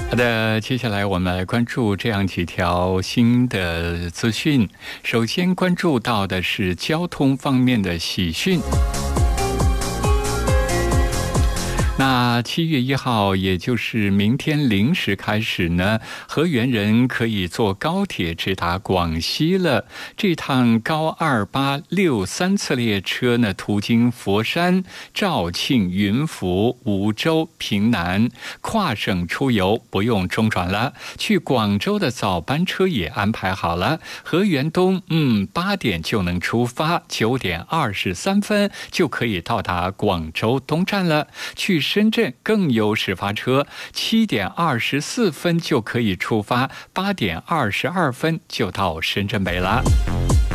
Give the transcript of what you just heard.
好的，接下来我们来关注这样几条新的资讯。首先关注到的是交通方面的喜讯。那7月1号，也就是明天0时开始呢，河源人可以坐高铁直达广西了。这趟高2863次列车呢，途经佛山、肇庆、云浮、梧州、平南，跨省出游不用中转了。去广州的早班车也安排好了，河源东8点就能出发，9点23分就可以到达广州东站了。去深圳更有始发车，7点24分就可以出发，8点22分就到深圳北了。